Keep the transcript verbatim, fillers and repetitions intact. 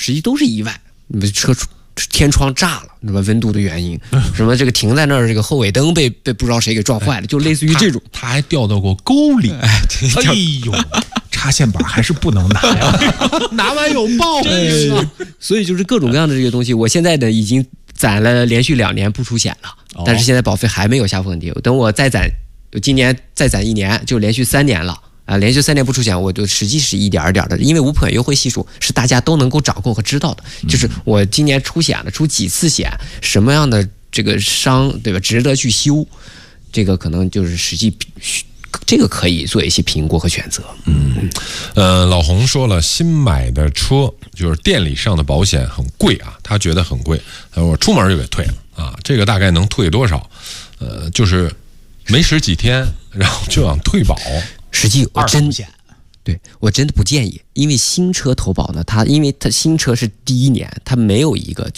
实际都是意外，你们车天窗炸了，什么温度的原因，什么这个停在那儿，这个后尾灯被被不知道谁给撞坏了，就类似于这种。 他, 他还掉到过沟里，哎呦， 插线板还是不能拿呀，拿完有报应啊。 所以就是各种各样的这些东西，我现在呢已经攒了连续两年不出险了， 哦、 但是现在保费还没有下封底，等我再攒，今年再攒一年，就连续三年了。啊，连续三年不出险，我就实际是一点一点的，因为无保险优惠系数是大家都能够掌控和知道的。就是我今年出险了，出几次险，什么样的这个伤，对吧？值得去修，这个可能就是实际，这个可以做一些评估和选择。 嗯，呃，老洪说了，新买的车就是店里上的保险很贵啊，他觉得很贵，我出门就给退了啊，这个大概能退多少？呃，就是没使几天，然后就想退保。 实际我真对我真的不建议，因为新车投保呢，它因为它新车是第一年，它没有一个